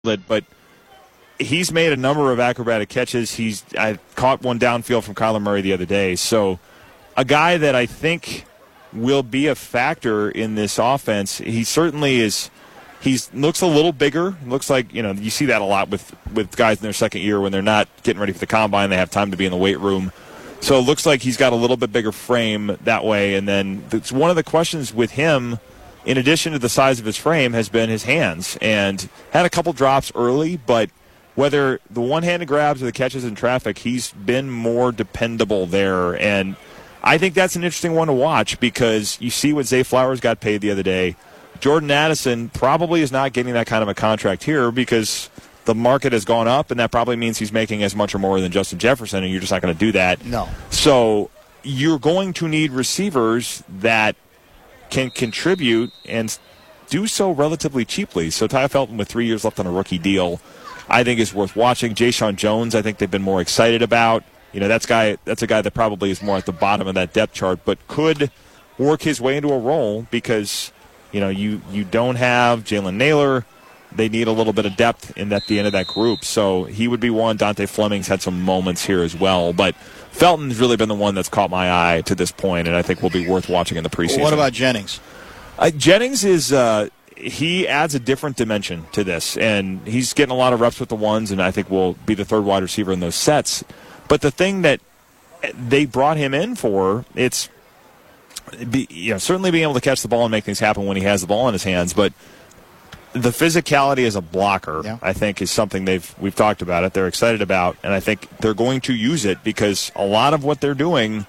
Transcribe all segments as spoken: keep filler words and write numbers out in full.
it, but he's made a number of acrobatic catches. He's I caught one downfield from Kyler Murray the other day. So a guy that I think will be a factor in this offense. He certainly is. He looks a little bigger. Looks like, you know, you see that a lot with, with guys in their second year when they're not getting ready for the combine. They have time to be in the weight room. So it looks like he's got a little bit bigger frame that way. And then it's one of the questions with him, in addition to the size of his frame, has been his hands. And had a couple drops early, but whether the one-handed grabs or the catches in traffic, he's been more dependable there. And I think that's an interesting one to watch because you see what Zay Flowers got paid the other day. Jordan Addison probably is not getting that kind of a contract here because the market has gone up, and that probably means he's making as much or more than Justin Jefferson, and you're just not going to do that. No. So you're going to need receivers that can contribute and do so relatively cheaply. So Ty Felton with three years left on a rookie deal, I think is worth watching. Jayshon Jones, I think they've been more excited about. You know, that's guy. That's a guy that probably is more at the bottom of that depth chart, but could work his way into a role because, you know, you, you don't have Jalen Naylor. They need a little bit of depth in at the end of that group. So he would be one. Dante Fleming's had some moments here as well. But Felton's really been the one that's caught my eye to this point, and I think will be worth watching in the preseason. Well, what about Jennings? Uh, Jennings is uh, he adds a different dimension to this, and he's getting a lot of reps with the ones, and I think will be the third wide receiver in those sets. But the thing that they brought him in for, it's be, you know, certainly being able to catch the ball and make things happen when he has the ball in his hands, but the physicality as a blocker, yeah. I think, is something they've we've talked about it. They're excited about, and I think they're going to use it because a lot of what they're doing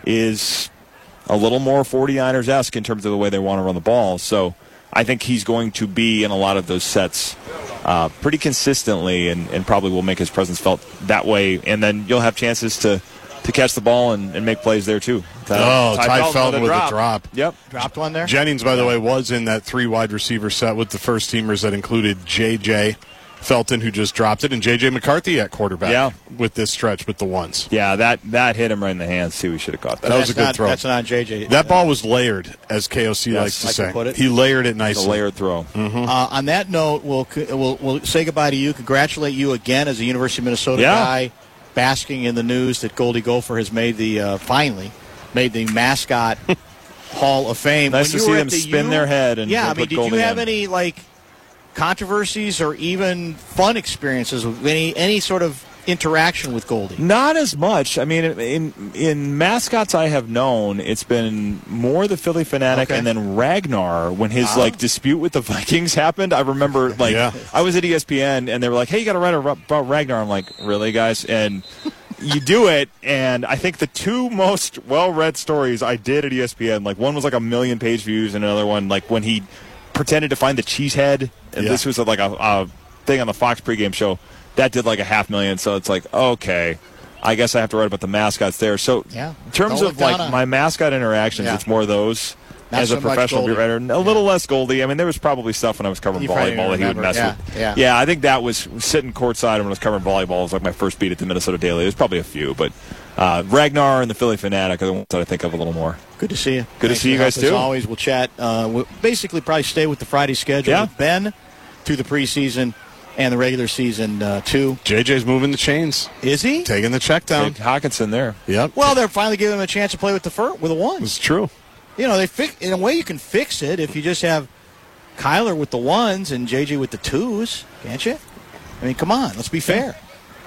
is a little more 49ers-esque in terms of the way they want to run the ball. So I think he's going to be in a lot of those sets uh, pretty consistently and, and probably will make his presence felt that way. And then you'll have chances to, to catch the ball and, and make plays there, too. Oh, Ty, Ty Felton with, with a drop. Yep. Dropped one there. Jennings, by the way, was in that three wide receiver set with the first teamers that included J J Felton, who just dropped it, and J J McCarthy at quarterback yeah. with this stretch with the ones. Yeah, that, that hit him right in the hands, too. He should have caught that. That was a good not, throw. That's not J J. That ball was layered, as K O C yes, likes to like say. to put it. He layered it nicely. It's a layered throw. Mm-hmm. Uh, on that note, we'll, we'll, we'll say goodbye to you. Congratulate you again as a University of Minnesota yeah. guy, basking in the news that Goldie Gopher has made the, uh, finally, made the mascot Hall of Fame. Nice when to you see them the spin U, their head. And yeah, and I mean, put did Goldie you have in. any, like, controversies or even fun experiences with any any sort of interaction with Goldie? Not as much. I mean, in in mascots I have known, it's been more the Philly Fanatic okay. and then Ragnar when his uh-huh. like dispute with the Vikings happened. I remember like yeah. I was at E S P N and they were like, "Hey, you got to write about Ragnar." I'm like, "Really, guys?" And you do it, and I think the two most well-read stories I did at E S P N, like one was like a million page views, and another one like when he pretended to find the cheesehead, and yeah. this was like a, a thing on the Fox pregame show that did like a half million. So it's like, okay, I guess I have to write about the mascots there. So yeah. in terms Don't of like down my mascot interactions, yeah. it's more those. Not as so a professional beat writer, a yeah. little less Goldie. I mean, there was probably stuff when I was covering You volleyball that he would remember. mess yeah. with. Yeah. yeah, I think that was sitting courtside when I was covering volleyball. It was like my first beat at the Minnesota Daily. There's probably a few, but uh, Ragnar and the Philly Fanatic are the ones that I think of a little more. Good to see you. Good Thanks to see you for guys, help. too. As always, we'll chat. Uh, we'll basically probably stay with the Friday schedule Yeah. with Ben through the preseason and the regular season, uh, too. J J's moving the chains. Is he? Taking the check down. Big Hawkinson there. Yep. Well, they're finally giving him a chance to play with the fir- with the ones. It's true. You know, they fi- in a way you can fix it if you just have Kyler with the ones and J J with the twos, can't you? I mean, come on, let's be fair.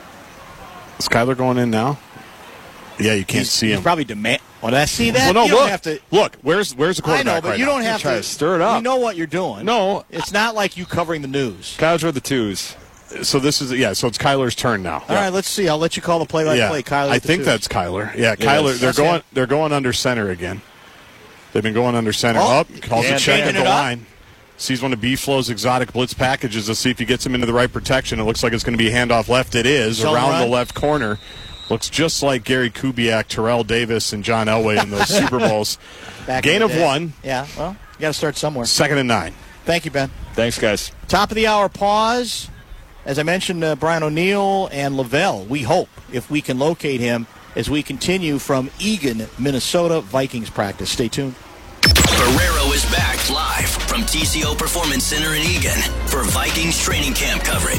Is Kyler going in now? Yeah, you can't he's, see he's him. probably demand. Well, I see that. Well, no, you don't look. have to. Look, where's where's the I quarterback know, but right you now? don't have try to, to stir it up. We know what you're doing. No, it's not like you covering the news. Kyler's with the twos. So this is yeah. So it's Kyler's turn now. All right, let's see. I'll let you call the play-by-play. Yeah, Kyler. I with the think twos. that's Kyler. Yeah, Kyler. They're That's going. him. They're going under center again. They've been going under center. Oh, Up calls yeah, a check changing at the it up. line. Sees one of B-Flow's exotic blitz packages to see if he gets him into the right protection. It looks like it's going to be a handoff left. It is Zone around run. the left corner. Looks just like Gary Kubiak, Terrell Davis, and John Elway in those Super Bowls. Back Gain in the of day. one. Yeah, well, you got to start somewhere. Second and nine. Thank you, Ben. Thanks, guys. Top of the hour pause. As I mentioned, uh, Brian O'Neill and Lavelle, we hope, if we can locate him, as we continue from Eagan, Minnesota Vikings practice. Stay tuned. Ferrero is back live from T C O Performance Center in Eagan for Vikings training camp coverage.